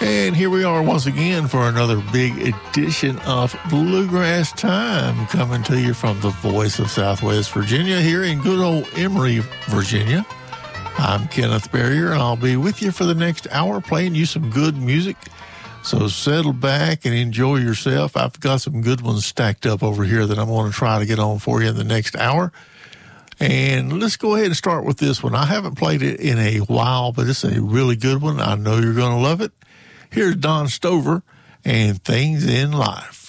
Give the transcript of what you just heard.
And here we are once again for another big edition of Bluegrass Time, coming to you from the voice of Southwest Virginia here in good old Emory, Virginia. I'm Kenneth Barrier, and I'll be with you for the next hour playing you some good music. So settle back and enjoy yourself. I've got some good ones stacked up over here that I'm going to try to get on for you in the next hour. And let's go ahead and start with this one. I haven't played it in a while, but it's a really good one. I know you're going to love it. Here's Don Stover and Things in Life.